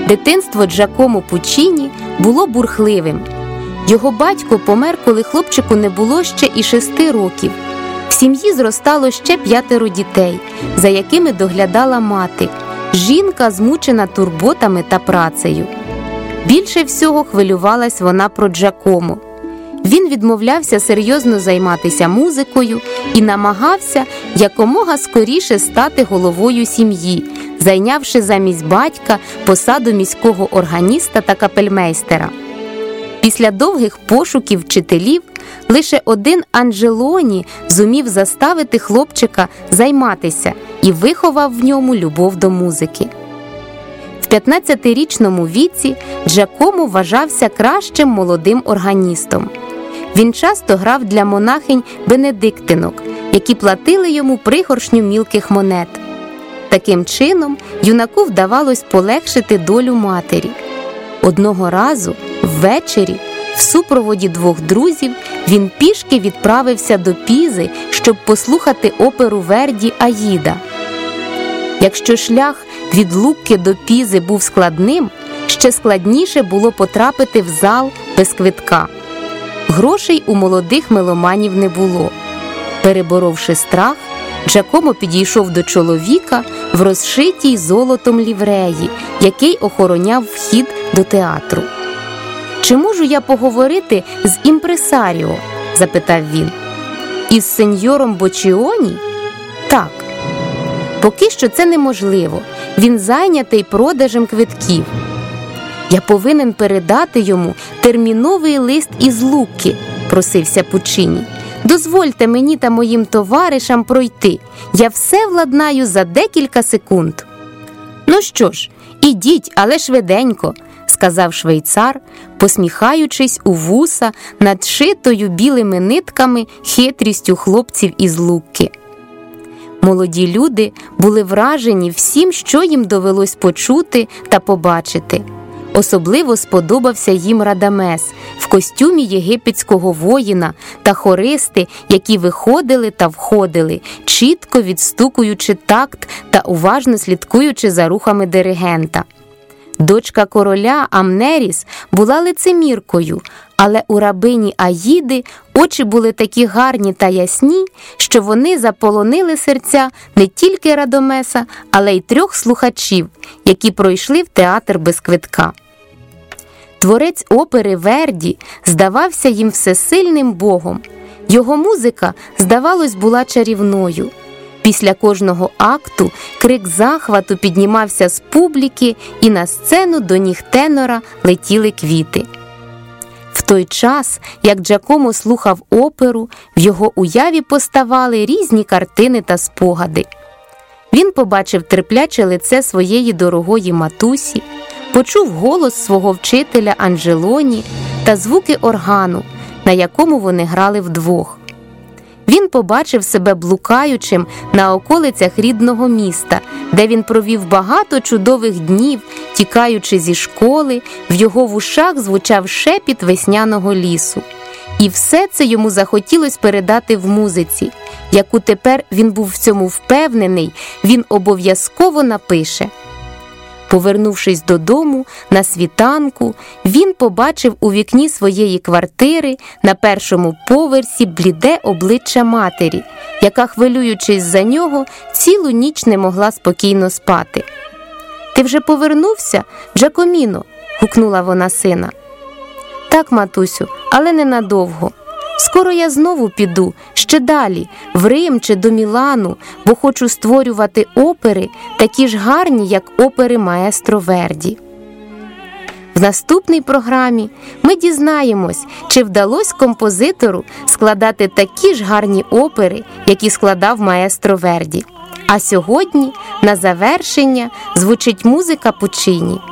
Дитинство Джакомо Пуччіні було бурхливим. Його батько помер, коли хлопчику не було ще і 6 років. В сім'ї зростало ще 5 дітей, за якими доглядала мати, жінка, змучена турботами та працею. Більше всього хвилювалась вона про Джакомо. Він відмовлявся серйозно займатися музикою і намагався якомога скоріше стати головою сім'ї, зайнявши замість батька посаду міського органіста та капельмейстера. Після довгих пошуків вчителів лише один Анджелоні зумів заставити хлопчика займатися і виховав в ньому любов до музики. В 15-річному віці Джакомо вважався кращим молодим органістом. Він часто грав для монахинь-бенедиктинок, які платили йому пригоршню мілких монет. Таким чином, юнаку вдавалось полегшити долю матері. Одного разу, ввечері, в супроводі 2 друзів, він пішки відправився до Пізи, щоб послухати оперу Верді «Аїда». Якщо шлях від Лукки до Пізи був складним, ще складніше було потрапити в зал без квитка. Грошей у молодих меломанів не було. Переборовши страх, Джакомо підійшов до чоловіка в розшитій золотом лівреї, який охороняв вхід до театру. «Чи можу я поговорити з імпресаріо?» – запитав він. «Із сеньором Бочіоні?» «Так». «Поки що це неможливо. Він зайнятий продажем квитків». «Я повинен передати йому терміновий лист із Лукки», – просився Пуччіні. «Дозвольте мені та моїм товаришам пройти. Я все владнаю за декілька секунд». «Ну що ж, ідіть, але швиденько», – сказав швейцар, посміхаючись у вуса над шитою білими нитками хитрістю хлопців із Лукки. Молоді люди були вражені всім, що їм довелось почути та побачити. Особливо сподобався їм Радамес в костюмі єгипетського воїна та хористи, які виходили та входили, чітко відстукуючи такт та уважно слідкуючи за рухами диригента. Дочка короля Амнеріс була лицеміркою, але у рабині Аїди очі були такі гарні та ясні, що вони заполонили серця не тільки Радамеса, але й 3 слухачів, які пройшли в театр без квитка. Творець опери Верді здавався їм всесильним богом. Його музика, здавалось, була чарівною. Після кожного акту крик захвату піднімався з публіки, і на сцену до ніг тенора летіли квіти. В той час, як Джакомо слухав оперу, в його уяві поставали різні картини та спогади. Він побачив терпляче лице своєї дорогої матусі, почув голос свого вчителя Анджелоні та звуки органу, на якому вони грали вдвох. Він побачив себе блукаючим на околицях рідного міста, де він провів багато чудових днів, тікаючи зі школи, в його вушах звучав шепіт весняного лісу. І все це йому захотілося передати в музиці, яку тепер він був в цьому впевнений, він обов'язково напише. Повернувшись додому, на світанку, він побачив у вікні своєї квартири на 1-му поверсі бліде обличчя матері, яка, хвилюючись за нього, цілу ніч не могла спокійно спати. «Ти вже повернувся, Джакоміно?» – гукнула вона сина. «Так, матусю, але ненадовго. Скоро я знову піду, ще далі, в Рим чи до Мілану, бо хочу створювати опери, такі ж гарні, як опери маестро Верді». В наступній програмі ми дізнаємось, чи вдалося композитору складати такі ж гарні опери, які складав маестро Верді. А сьогодні, на завершення, звучить музика Пуччіні.